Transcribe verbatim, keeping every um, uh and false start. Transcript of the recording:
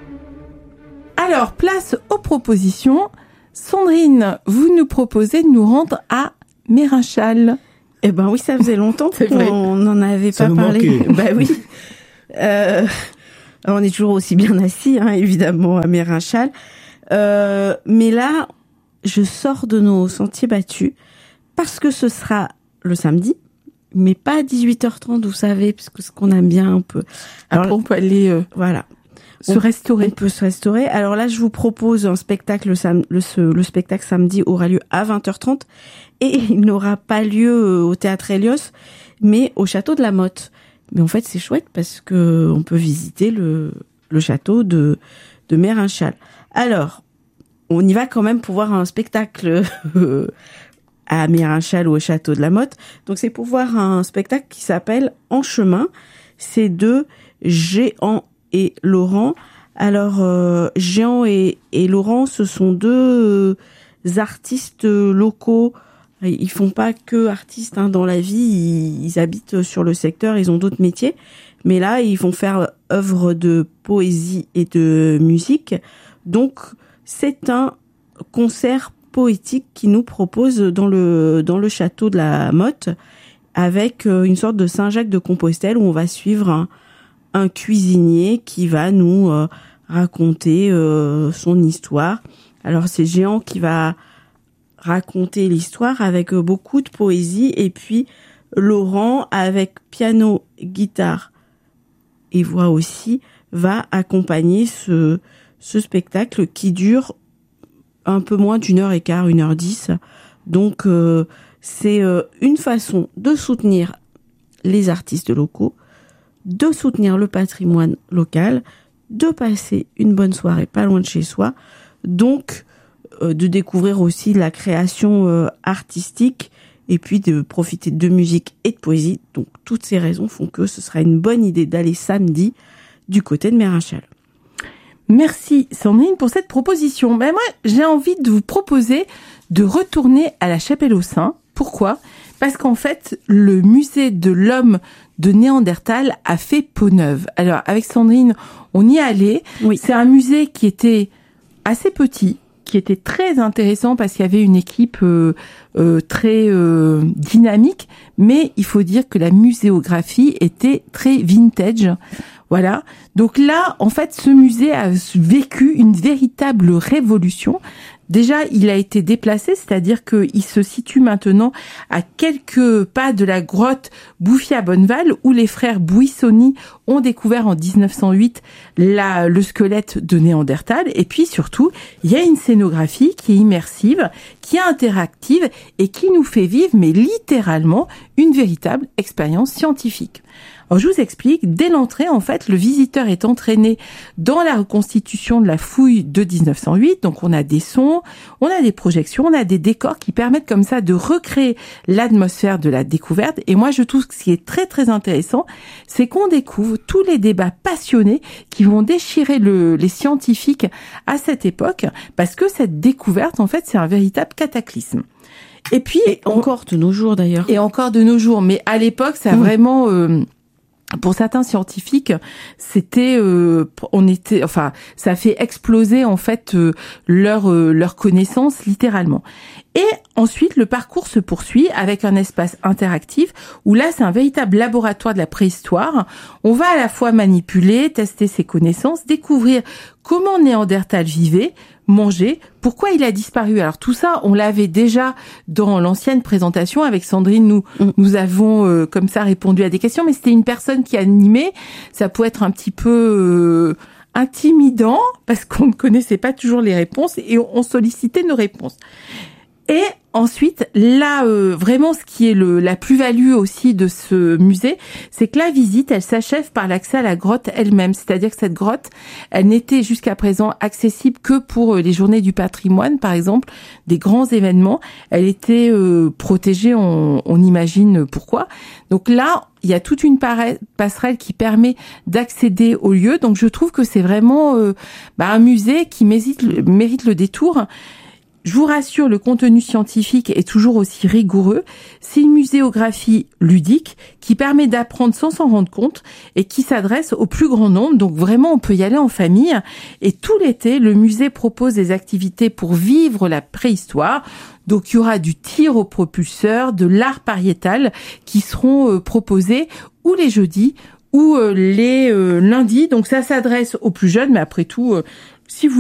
Alors, place aux propositions. Sandrine, vous nous proposez de nous rendre à Mérinchal. Eh ben oui, ça faisait longtemps qu'on n'en avait ça pas parlé. Manquait. Bah oui. Euh, on est toujours aussi bien assis, hein, évidemment, à Mérinchal. Euh, mais là, je sors de nos sentiers battus parce que ce sera le samedi, mais pas à dix-huit heures trente, vous savez, parce que ce qu'on aime bien un peu. Alors, Après, on peut aller euh, voilà. se on, restaurer. On peut se restaurer. Alors là, je vous propose un spectacle. Le, sam- le, ce, le spectacle samedi aura lieu à vingt heures trente et il n'aura pas lieu au Théâtre Hélios, mais au Château de la Motte. Mais en fait, c'est chouette parce que on peut visiter le, le château de, de Mérinchal. Alors, on y va quand même pour voir un spectacle à Mérinchal ou au Château de la Motte. Donc, c'est pour voir un spectacle qui s'appelle En chemin. C'est de Géant et Laurent. Alors, euh, Géant et, et Laurent, ce sont deux euh, artistes locaux. Ils font pas que artistes hein, dans la vie. Ils, ils habitent sur le secteur. Ils ont d'autres métiers. Mais là, ils vont faire œuvre de poésie et de musique. Donc, c'est un concert poétique qui nous propose dans le dans le château de la Motte avec une sorte de Saint-Jacques de Compostelle où on va suivre un, un cuisinier qui va nous euh, raconter euh, son histoire. Alors c'est Géant qui va raconter l'histoire avec beaucoup de poésie et puis Laurent avec piano, guitare et voix aussi va accompagner ce ce spectacle qui dure un peu moins d'une heure et quart, une heure dix. Donc, euh, c'est euh, une façon de soutenir les artistes locaux, de soutenir le patrimoine local, de passer une bonne soirée pas loin de chez soi, donc euh, de découvrir aussi la création euh, artistique et puis de profiter de musique et de poésie. Donc, toutes ces raisons font que ce sera une bonne idée d'aller samedi du côté de Mérinchal. Merci Sandrine pour cette proposition. Ben moi, j'ai envie de vous proposer de retourner à la Chapelle-aux-Saints. Pourquoi ? Parce qu'en fait, le musée de l'homme de Néandertal a fait peau neuve. Alors, avec Sandrine, on y est allé. Oui. C'est un musée qui était assez petit, qui était très intéressant parce qu'il y avait une équipe euh, euh, très euh, dynamique, mais il faut dire que la muséographie était très vintage. Voilà. Donc là, en fait, ce musée a vécu une véritable révolution. Déjà, il a été déplacé, c'est-à-dire qu'il se situe maintenant à quelques pas de la grotte Bouffy-à-Bonneval, où les frères Buissoni ont découvert en dix-neuf cent huit la, le squelette de Néandertal. Et puis surtout, il y a une scénographie qui est immersive, qui est interactive et qui nous fait vivre, mais littéralement, une véritable expérience scientifique. Alors, je vous explique. Dès l'entrée, en fait, le visiteur est entraîné dans la reconstitution de la fouille de dix-neuf cent huit. Donc, on a des sons, on a des projections, on a des décors qui permettent comme ça de recréer l'atmosphère de la découverte. Et moi, je trouve que ce qui est très, très intéressant, c'est qu'on découvre tous les débats passionnés qui vont déchirer le, les scientifiques à cette époque, parce que cette découverte, en fait, c'est un véritable cataclysme. Et puis, et on... encore de nos jours, d'ailleurs. Et encore de nos jours. Mais à l'époque, ça a mmh. vraiment... Euh, Pour certains scientifiques, c'était, euh, on était, enfin, ça a fait exploser en fait euh, leur euh, leur connaissance littéralement. Et ensuite, le parcours se poursuit avec un espace interactif où là, c'est un véritable laboratoire de la préhistoire. On va à la fois manipuler, tester ses connaissances, découvrir comment Néandertal vivait, mangeait, pourquoi il a disparu. Alors tout ça, on l'avait déjà dans l'ancienne présentation avec Sandrine. Nous, mmh. nous avons euh, comme ça répondu à des questions, mais c'était une personne qui animait. Ça pouvait être un petit peu euh, intimidant parce qu'on ne connaissait pas toujours les réponses et on sollicitait nos réponses. Et ensuite, là, euh, vraiment, ce qui est le, la plus-value aussi de ce musée, c'est que la visite, elle s'achève par l'accès à la grotte elle-même. C'est-à-dire que cette grotte, elle n'était jusqu'à présent accessible que pour les journées du patrimoine, par exemple, des grands événements. Elle était euh, protégée, on, on imagine pourquoi. Donc là, il y a toute une passerelle qui permet d'accéder au lieu. Donc je trouve que c'est vraiment euh, bah, un musée qui mérite, mérite le détour. je vous rassure, le contenu scientifique est toujours aussi rigoureux. C'est une muséographie ludique qui permet d'apprendre sans s'en rendre compte et qui s'adresse au plus grand nombre. Donc vraiment, on peut y aller en famille. Et tout l'été, le musée propose des activités pour vivre la préhistoire. Donc il y aura du tir au propulseur, de l'art pariétal qui seront euh, proposés ou les jeudis ou euh, les euh, lundis. Donc ça s'adresse aux plus jeunes, mais après tout, euh, si vous